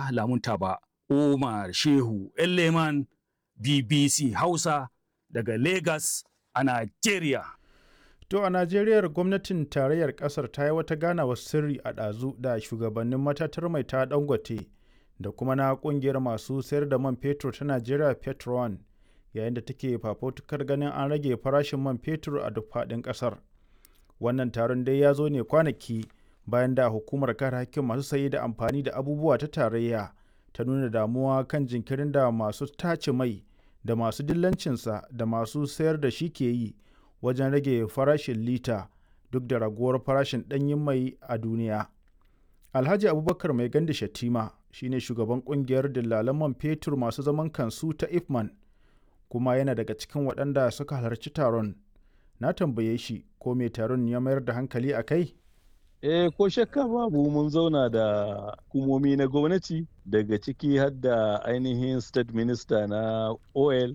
taɓa lamunta ba. Umar Shehu Leman, BBC Hausa daga Lagos a Najeriya. To a Najeriya gwamnatin tarayyar ƙasar ta yi wata ganawar sirri a ɗazu da shugabannin matatar mai ta Dangote da kuma na ƙungiyar masu sayar da man fetur ta Najeriya Petron yayin da take fafutukar ganin an rage farashin man fetur a duk faɗin ƙasar. Wannan taron dai ya zo ne kwanaki bayan da hukumar kare hakkin masu saye da amfani da abubuwa ta tarayya ta nuna damuwa kan jinkirin da masu tace mai da masu dillancinsa da masu sayar da shi ke yi wajen rage farashin lita duk da raguwar farashin ɗanyen mai a duniya. Alhaji Abubakar Mai Gandi Shatima shine shugaban kungiyar dillalan man fetur masu zaman kansu ta Ifman kuma yana daga cikin waɗanda suka halarci taron. Na tambaye shi ko me taron ya mayar da hankali a kai? Ko shakka babu mun zauna da hukumomi na gwamnati daga ciki har da ainihin state minister na oil